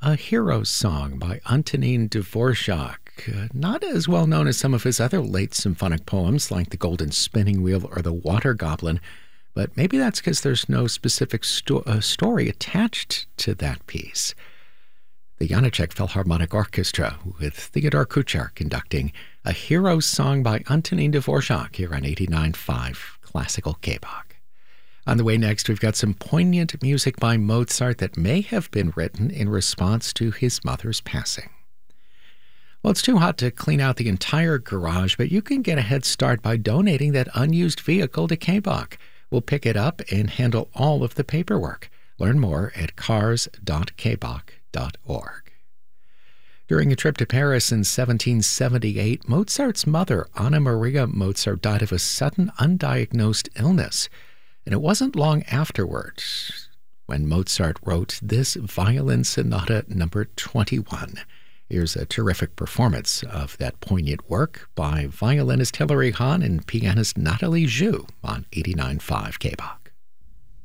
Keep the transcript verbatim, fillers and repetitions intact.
A Hero's Song by Antonin Dvorak, uh, not as well known as some of his other late symphonic poems like The Golden Spinning Wheel or The Water Goblin, but maybe that's because there's no specific sto- uh, story attached to that piece. The Janáček Philharmonic Orchestra with Theodore Kuchar conducting A Hero's Song by Antonin Dvorak here on eighty-nine point five Classical K-Bach. On the way next, we've got some poignant music by Mozart that may have been written in response to his mother's passing. Well, it's too hot to clean out the entire garage, but you can get a head start by donating that unused vehicle to K-Bach. We'll pick it up and handle all of the paperwork. Learn more at cars dot k bach dot org. During a trip to Paris in seventeen seventy-eight, Mozart's mother, Anna Maria Mozart, died of a sudden undiagnosed illness. And it wasn't long afterwards when Mozart wrote this Violin Sonata number twenty-one. Here's a terrific performance of that poignant work by violinist Hilary Hahn and pianist Nathalie Zhu on eighty-nine point five K-Bach.